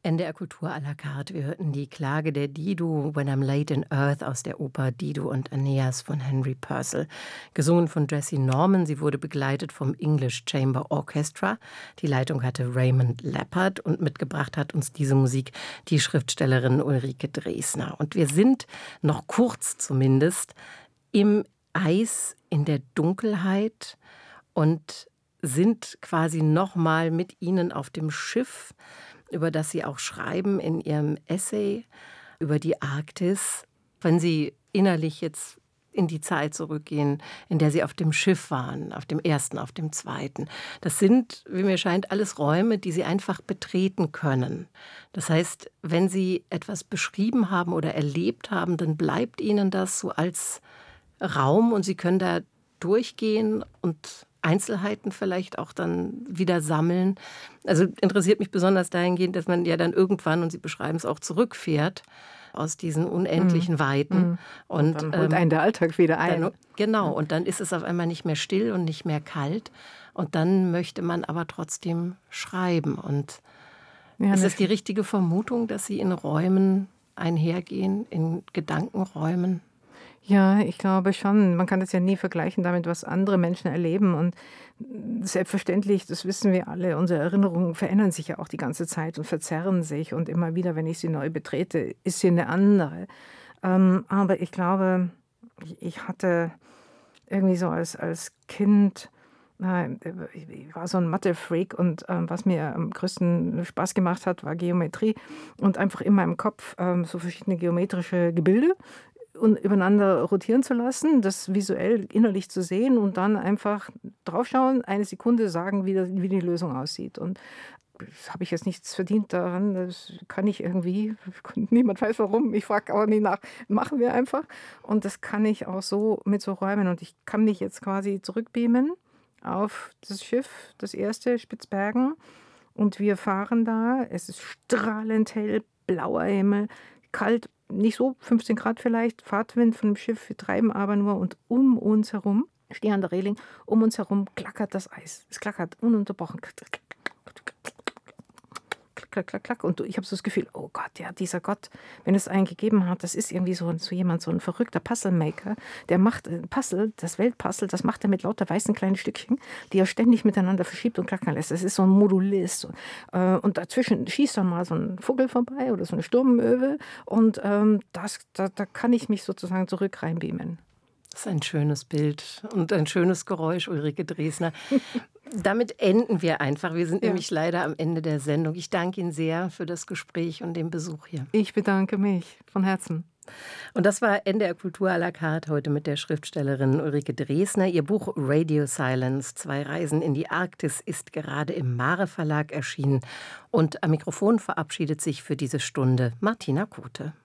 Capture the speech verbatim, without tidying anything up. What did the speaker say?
N D R Kultur à la carte. Wir hörten die Klage der Dido, When I'm Late in Earth, aus der Oper Dido und Aeneas von Henry Purcell. Gesungen von Jessie Norman. Sie wurde begleitet vom English Chamber Orchestra. Die Leitung hatte Raymond Leppard und mitgebracht hat uns diese Musik die Schriftstellerin Ulrike Dresner. Und wir sind noch kurz zumindest im Eis, in der Dunkelheit und sind quasi noch mal mit Ihnen auf dem Schiff, über das Sie auch schreiben in Ihrem Essay über die Arktis. Wenn Sie innerlich jetzt in die Zeit zurückgehen, in der Sie auf dem Schiff waren, auf dem ersten, auf dem zweiten. Das sind, wie mir scheint, alles Räume, die Sie einfach betreten können. Das heißt, wenn Sie etwas beschrieben haben oder erlebt haben, dann bleibt Ihnen das so als Raum und Sie können da durchgehen und Einzelheiten vielleicht auch dann wieder sammeln. Also interessiert mich besonders dahingehend, dass man ja dann irgendwann, und Sie beschreiben es auch, zurückfährt aus diesen unendlichen Weiten. Mhm. Und, und dann holt einen der Alltag wieder ein. Dann, genau, und dann ist es auf einmal nicht mehr still und nicht mehr kalt. Und dann möchte man aber trotzdem schreiben. Und ja, ist es die richtige Vermutung, dass Sie in Räumen einhergehen, in Gedankenräumen? Ja, ich glaube schon. Man kann das ja nie vergleichen damit, was andere Menschen erleben. Und selbstverständlich, das wissen wir alle, unsere Erinnerungen verändern sich ja auch die ganze Zeit und verzerren sich. Und immer wieder, wenn ich sie neu betrete, ist sie eine andere. Ähm, aber ich glaube, ich hatte irgendwie so als, als Kind, ich war so ein Mathe-Freak und ähm, was mir am größten Spaß gemacht hat, war Geometrie und einfach in meinem Kopf ähm, so verschiedene geometrische Gebilde und übereinander rotieren zu lassen, das visuell innerlich zu sehen und dann einfach draufschauen, eine Sekunde sagen, wie, das, wie die Lösung aussieht. Und das habe ich jetzt nichts verdient daran, das kann ich irgendwie, niemand weiß warum, ich frage auch nicht nach, machen wir einfach. Und das kann ich auch so mit so Räumen und ich kann mich jetzt quasi zurückbeamen auf das Schiff, das erste, Spitzbergen, und wir fahren da, es ist strahlend hell, blauer Himmel, kalt, nicht so, fünfzehn Grad vielleicht, Fahrtwind von dem Schiff, wir treiben aber nur und um uns herum, ich stehe an der Reling, um uns herum klackert das Eis. Es klackert ununterbrochen. Klack, klack, klack. Und ich habe so das Gefühl, oh Gott, ja, dieser Gott, wenn es einen gegeben hat, das ist irgendwie so, so jemand, so ein verrückter Puzzle-Maker, der macht ein Puzzle, das Weltpuzzle, das macht er mit lauter weißen kleinen Stückchen, die er ständig miteinander verschiebt und klackern lässt. Das ist so ein Modulist. Und dazwischen schießt dann mal so ein Vogel vorbei oder so eine Sturmmöwe und ähm, das, da, da kann ich mich sozusagen zurück reinbeamen. Das ist ein schönes Bild und ein schönes Geräusch, Ulrike Dresner. Damit enden wir einfach. Wir sind ja. nämlich leider am Ende der Sendung. Ich danke Ihnen sehr für das Gespräch und den Besuch hier. Ich bedanke mich von Herzen. Und das war N D R Kultur à la carte heute mit der Schriftstellerin Ulrike Dresner. Ihr Buch Radio Silence, zwei Reisen in die Arktis, ist gerade im Mare Verlag erschienen. Und am Mikrofon verabschiedet sich für diese Stunde Martina Kote.